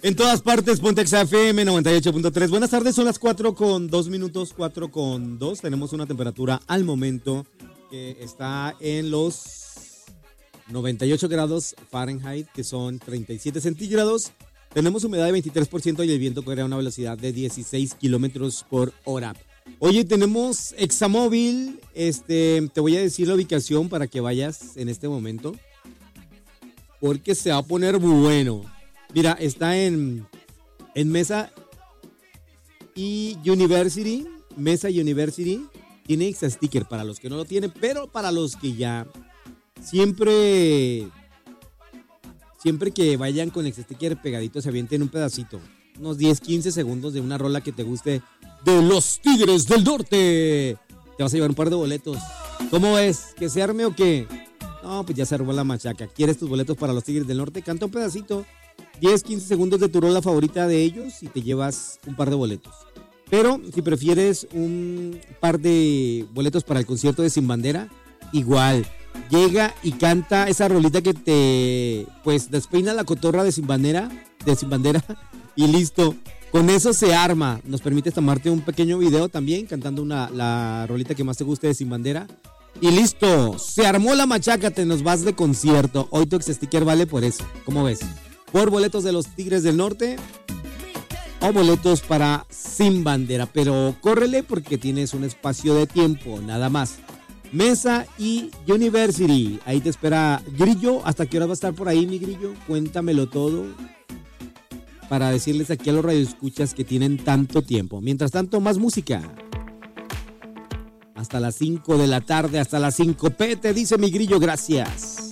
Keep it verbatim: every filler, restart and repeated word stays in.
En todas partes, Pontex F M noventa y ocho punto tres. Buenas tardes, son las cuatro con dos minutos, cuatro con dos. Tenemos una temperatura al momento que está en los noventa y ocho grados Fahrenheit, que son treinta y siete centígrados. Tenemos humedad de veintitrés por ciento y el viento corre a una velocidad de dieciséis kilómetros por hora. Oye, tenemos Examóvil. Este, te voy a decir la ubicación para que vayas en este momento, porque se va a poner bueno. Mira, está en, en Mesa y University. Mesa y University. Tiene Exa Sticker para los que no lo tienen, pero para los que ya siempre, siempre que vayan con Exa Sticker pegadito se avienten un pedacito. Unos diez, quince segundos de una rola que te guste de los Tigres del Norte. Te vas a llevar un par de boletos. ¿Cómo ves? ¿Que se arme o qué? No, pues ya se armó la machaca. ¿Quieres tus boletos para los Tigres del Norte? Canta un pedacito. diez, quince segundos de tu rola favorita de ellos y te llevas un par de boletos. Pero si prefieres un par de boletos para el concierto de Sin Bandera, igual. Llega y canta esa rolita que te, pues, despeina la cotorra de Sin Bandera, de Sin Bandera y listo. Con eso se arma. Nos permite tomarte un pequeño video también cantando una, la rolita que más te guste de Sin Bandera. Y listo, se armó la machaca, te nos vas de concierto. Hoy tu Exa Sticker vale por eso. ¿Cómo ves? Por boletos de los Tigres del Norte o boletos para Sin Bandera. Pero córrele porque tienes un espacio de tiempo, nada más. Mesa y University. Ahí te espera Grillo. ¿Hasta qué hora va a estar por ahí, mi Grillo? Cuéntamelo todo para decirles aquí a los radioescuchas que tienen tanto tiempo. Mientras tanto, más música. Hasta las cinco de la tarde, hasta las cinco P, te dice mi Grillo, gracias.